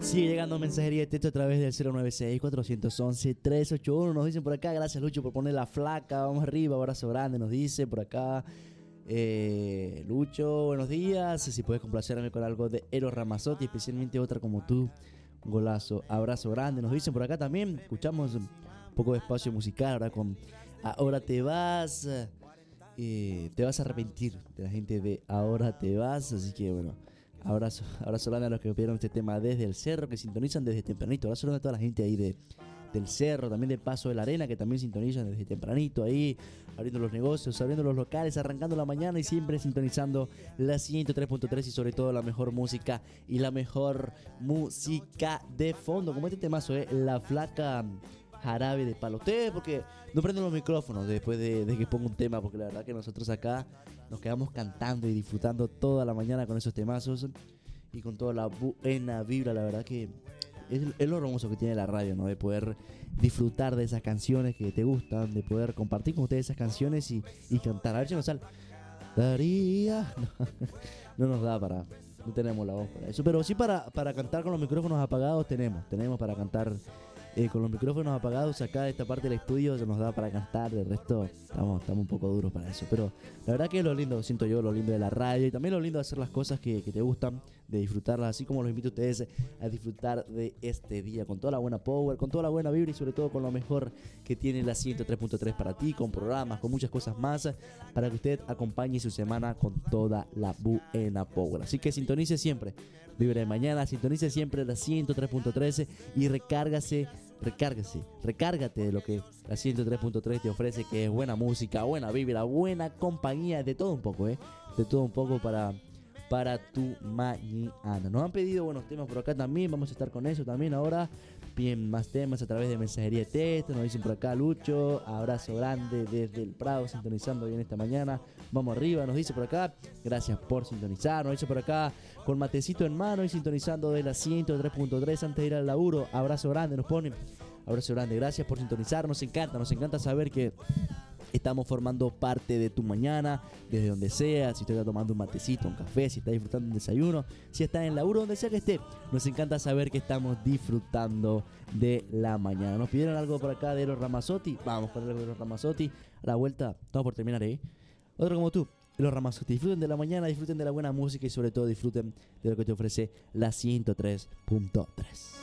Sigue llegando mensajería de texto a través del 096-411-381. Nos dicen por acá, gracias Lucho por poner la flaca, vamos arriba, abrazo grande, nos dice por acá. Lucho, buenos días, si puedes complacerme con algo de Eros Ramazzotti, especialmente otra como tú, golazo, abrazo grande, nos dicen por acá también. Escuchamos un poco de espacio musical ahora con Ahora te vas a arrepentir, de la gente de Ahora te vas, así que bueno, abrazo grande a los que pidieron este tema desde el cerro, que sintonizan desde tempranito. Abrazo grande a toda la gente ahí del cerro, también de Paso de la Arena, que también sintonizan desde tempranito ahí, abriendo los negocios, abriendo los locales, arrancando la mañana y siempre sintonizando la 103.3 y sobre todo la mejor música y la mejor música de fondo, como este temazo, La Flaca Jarabe de Palo. Ustedes porque no prenden los micrófonos después de que pongo un tema, porque la verdad que nosotros acá nos quedamos cantando y disfrutando toda la mañana con esos temazos y con toda la buena vibra. La verdad que es lo hermoso que tiene la radio, ¿no? De poder disfrutar de esas canciones que te gustan, de poder compartir con ustedes esas canciones y cantar. A ver si nos sale. Daría. No nos da para. No tenemos la voz para eso. Pero sí para cantar con los micrófonos apagados tenemos para cantar. Con los micrófonos apagados acá de esta parte del estudio se nos da para cantar, del resto estamos un poco duros para eso, pero la verdad que es lo lindo, siento yo, lo lindo de la radio y también lo lindo de hacer las cosas que te gustan, de disfrutarlas, así como los invito a ustedes a disfrutar de este día con toda la buena power, con toda la buena vibra y sobre todo con lo mejor que tiene la 103.3 para ti, con programas, con muchas cosas más, para que usted acompañe su semana con toda la buena power. Así que sintonice siempre Vibra de Mañana, sintonice siempre la 103.13 y recárgate de lo que la 103.3 te ofrece, que es buena música, buena vibra, buena compañía, de todo un poco, de todo un poco para tu mañana. Nos han pedido buenos temas por acá también, vamos a estar con eso también ahora. Bien, más temas a través de mensajería de texto, nos dicen por acá Lucho, abrazo grande desde el Prado, sintonizando bien esta mañana, vamos arriba, nos dice por acá, gracias por sintonizar, nos dice por acá, con matecito en mano y sintonizando de la 103.3 antes de ir al laburo, abrazo grande, nos ponen, abrazo grande, gracias por sintonizar, nos encanta saber que estamos formando parte de tu mañana, desde donde sea, si estás tomando un matecito, un café, si estás disfrutando un desayuno, si estás en el laburo, donde sea que esté. Nos encanta saber que estamos disfrutando de la mañana. Nos pidieron algo por acá de Eros Ramazzotti. Vamos con algo de Eros Ramazzotti. A la vuelta, estamos por terminar ahí. Otro como tú, Eros Ramazzotti. Disfruten de la mañana, disfruten de la buena música y sobre todo disfruten de lo que te ofrece la 103.3.